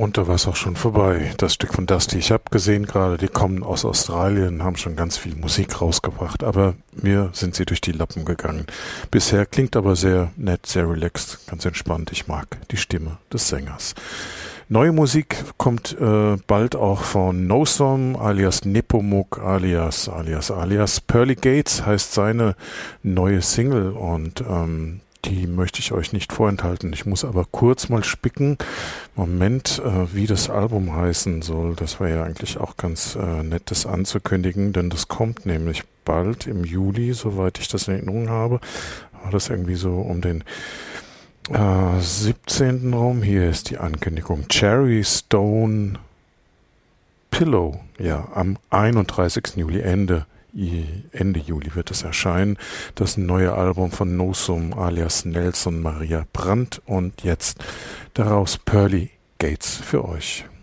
Und da war es auch schon vorbei. Das Stück von Dusty. Ich habe gesehen gerade, die kommen aus Australien, haben schon ganz viel Musik rausgebracht, aber mir sind sie durch die Lappen gegangen. Bisher klingt aber sehr nett, sehr relaxed, ganz entspannt. Ich mag die Stimme des Sängers. Neue Musik kommt bald auch von Nosom alias Nepomuk alias Pearly Gates heißt seine neue Single und die möchte ich euch nicht vorenthalten. Ich muss aber kurz mal spicken. Moment, wie das Album heißen soll. Das war ja eigentlich auch ganz nett, das anzukündigen, denn das kommt nämlich bald im Juli, soweit ich das in Erinnerung habe. War das irgendwie so um den 17. rum? Hier ist die Ankündigung. Cherry Stone Pillow. Ja, am 31. Juli, Ende Juli wird es erscheinen, das neue Album von Nosum alias Nelson Maria Brandt und jetzt daraus Pearly Gates für euch.